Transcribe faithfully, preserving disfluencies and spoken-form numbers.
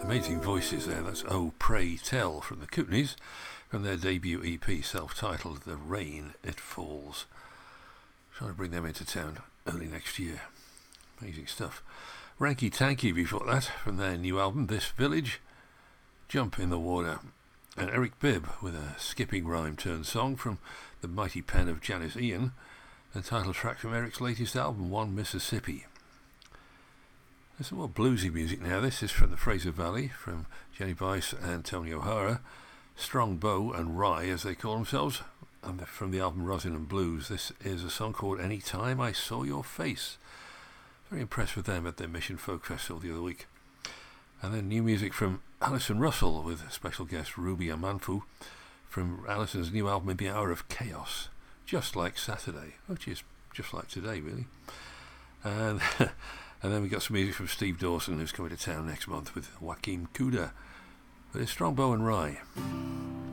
Amazing voices there. That's Oh Pray Tell from the Kootenays, from their debut E P, self-titled The Rain It Falls. Trying to bring them into town early next year. Amazing stuff. Ranky Tanky before that, from their new album This Village, Jump in the Water. And Eric Bibb with a skipping rhyme turned song from the mighty pen of Janice Ian, and title track from Eric's latest album, One Mississippi. There's some more bluesy music now. This is from the Fraser Valley, from Jenny Bice and Tony O'Hara, Strong Bow and Rye as they call themselves, and from the album Rosin and Blues. This is a song called Anytime I Saw Your Face. Very impressed with them at their Mission Folk Festival the other week. And then new music from Alison Russell with special guest Ruby Amanfu from Alison's new album In the Hour of Chaos, Just Like Saturday, which is just like today really. And and then we got some music from Steve Dawson, who's coming to town next month with Joaquin Cuda with his Strong Bow and Rye.